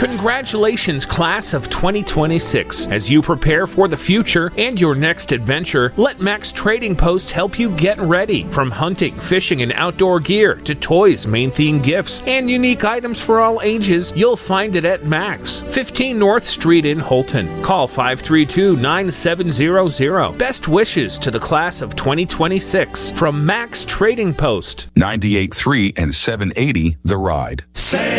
Congratulations, class of 2026. As you prepare for the future and your next adventure, let Max Trading Post help you get ready. From hunting, fishing, and outdoor gear to toys, main theme gifts, and unique items for all ages, you'll find it at Max, 15 North Street in Holton. Call 532-9700. Best wishes to the class of 2026 from Max Trading Post. 98.3 and 780 The Ride. Say